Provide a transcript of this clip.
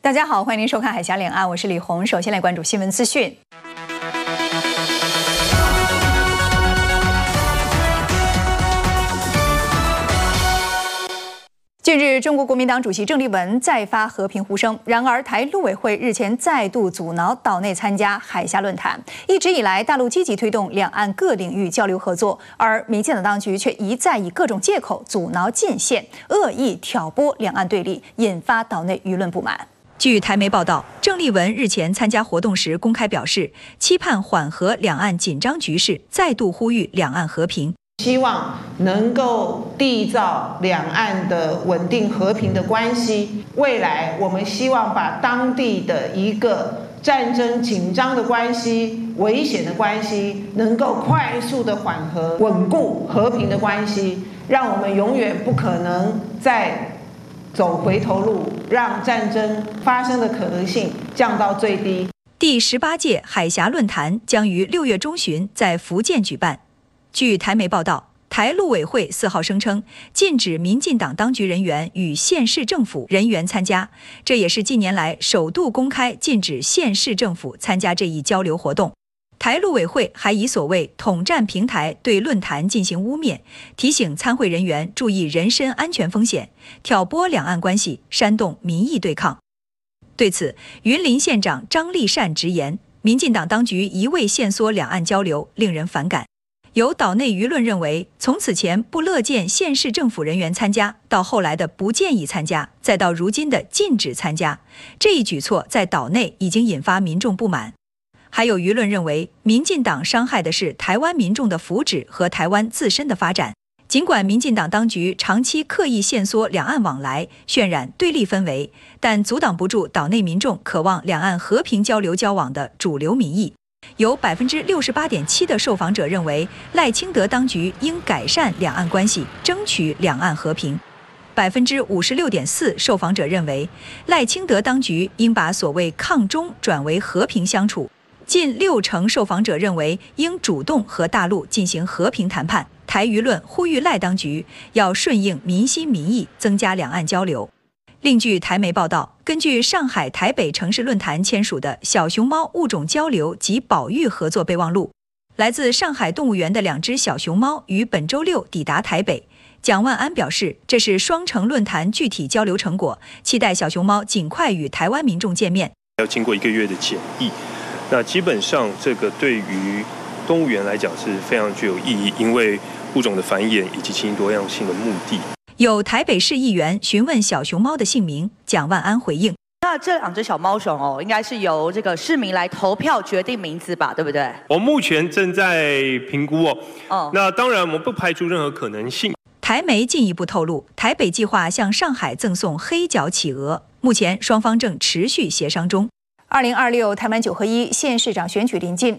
大家好，欢迎您收看《海峡两岸》，我是李红。首先来关注新闻资讯。近日，中国国民党主席郑丽文再发和平呼声。然而，台陆委会日前再度阻挠岛内参加海峡论坛。一直以来，大陆积极推动两岸各领域交流合作，而民进党当局却一再以各种借口阻挠进线，恶意挑拨两岸对立，引发岛内舆论不满。据台媒报道，郑丽文日前参加活动时公开表示，期盼缓和两岸紧张局势，再度呼吁两岸和平。 希望能够缔造两岸的稳定和平的关系。未来我们希望把当地的一个战争紧张的关系、危险的关系，能够快速的缓和、稳固和平的关系，让我们永远不可能再走回头路，让战争发生的可能性降到最低。 第18届海峡论坛将于6月中旬在福建举办。据台媒报道，台陆委会4号声称禁止民进党当局人员与县市政府人员参加，这也是近年来首度公开禁止县市政府参加这一交流活动。台陆委会还以所谓统战平台对论坛进行污蔑，提醒参会人员注意人身安全风险，挑拨两岸关系，煽动民意对抗。对此，云林县长张立善直言，民进党当局一味限缩两岸交流，令人反感。有岛内舆论认为，从此前不乐见县市政府人员参加，到后来的不建议参加，再到如今的禁止参加，这一举措在岛内已经引发民众不满。还有舆论认为，民进党伤害的是台湾民众的福祉和台湾自身的发展。尽管民进党当局长期刻意限缩两岸往来，渲染对立氛围，但阻挡不住岛内民众渴望两岸和平交流交往的主流民意。有68.7%的受访者认为，赖清德当局应改善两岸关系，争取两岸和平。56.4%受访者认为，赖清德当局应把所谓抗中转为和平相处。近60%受访者认为，应主动和大陆进行和平谈判。台舆论呼吁赖当局要顺应民心民意，增加两岸交流。另据台媒报道，根据上海、台北城市论坛签署的小熊猫物种交流及保育合作备忘录，来自上海动物园的2只小熊猫于本周6抵达台北。蒋万安表示，这是双城论坛具体交流成果，期待小熊猫尽快与台湾民众见面。 要经过1个月的检疫，那基本上这个对于动物园来讲是非常具有意义，因为物种的繁衍以及基因多样性的目的。 有台北市议员询问小熊猫的姓名，蒋万安回应： 那这2只小猫熊应该是由这个市民来投票决定名字吧，对不对？ 我目前正在评估那当然我们不排除任何可能性。 台媒进一步透露，台北计划向上海赠送黑脚企鹅，目前双方正持续协商中。2026台湾9合1县市长选举临近，